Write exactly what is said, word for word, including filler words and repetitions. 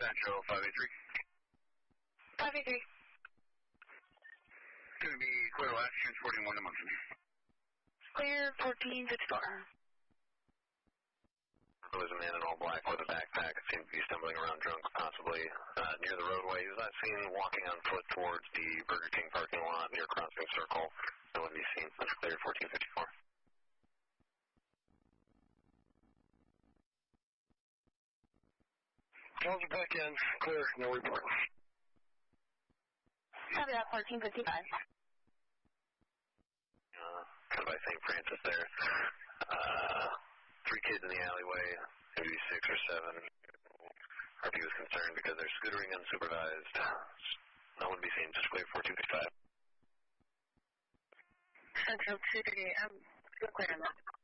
Central five eight three. five eight three. Going to be clear last, transporting one to Munson. Clear fourteen fifty-four. There was a man in all black with a backpack. Seemed to be stumbling around drunk, possibly uh, near the roadway. He was not seen walking on foot towards the Burger King parking lot near Crossing Circle. No one to be seen. That's clear fourteen fifty-four. Calls are back in. Clear. No report. Copy that, fourteen fifty-five. Uh, kind of by Saint Francis there. Uh, three kids in the alleyway, maybe six or seven. R P was concerned because they're scootering unsupervised. No one to be seen. Just clear fourteen fifty-five. Central two thirty-eight. I'm still clear on that.